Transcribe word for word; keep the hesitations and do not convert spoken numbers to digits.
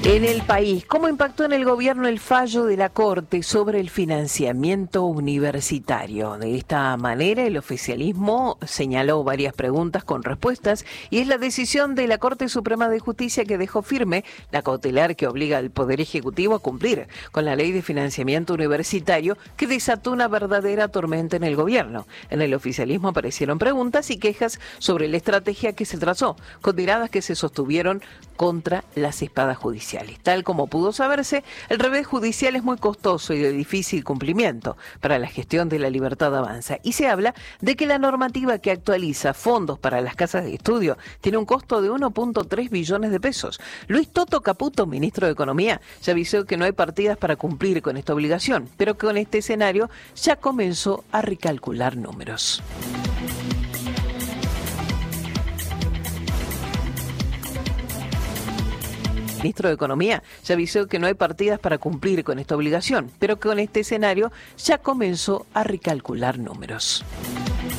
En el país, ¿cómo impactó en el gobierno el fallo de la Corte sobre el financiamiento universitario? De esta manera, el oficialismo señaló varias preguntas con respuestas y es la decisión de la Corte Suprema de Justicia que dejó firme la cautelar que obliga al Poder Ejecutivo a cumplir con la Ley de Financiamiento Universitario que desató una verdadera tormenta en el gobierno. En el oficialismo aparecieron preguntas y quejas sobre la estrategia que se trazó, con miradas que se sostuvieron contra las espadas judiciales. Tal como pudo saberse, el revés judicial es muy costoso y de difícil cumplimiento para la gestión de la libertad avanza. Y se habla de que la normativa que actualiza fondos para las casas de estudio tiene un costo de uno punto tres billones de pesos. Luis Toto Caputo, ministro de Economía, ya avisó que no hay partidas para cumplir con esta obligación, pero que con este escenario ya comenzó a recalcular números. El ministro de Economía ya avisó que no hay partidas para cumplir con esta obligación, pero que con este escenario ya comenzó a recalcular números.